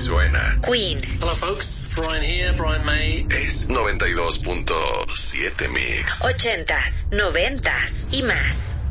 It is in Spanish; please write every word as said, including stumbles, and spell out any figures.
suena. Queen. Hello folks, Brian here, Brian May. Es noventa y dos punto siete Mix. Ochentas, noventas y más.